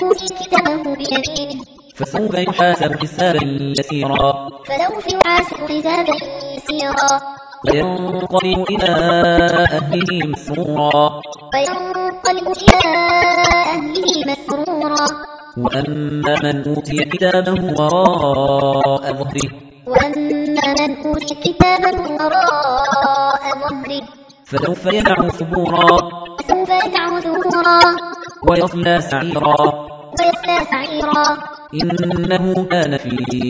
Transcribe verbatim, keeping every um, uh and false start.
أوتي كتابه بيمينه فسوف يحاسب حسابا يسيرا فسوف يحاسب حسابا يسيرا وينقلب إلى أهله مسرورا وينقلب إلى أهله مسرورا وأما من أوتي كتابه وراء ظهره وأما من أوتي كتابه وراء ظهره فسوف يدعو ثبورا فسوف يدعو ثبورا ويصلى سعيرا ويصلى سعيرا إنه كان في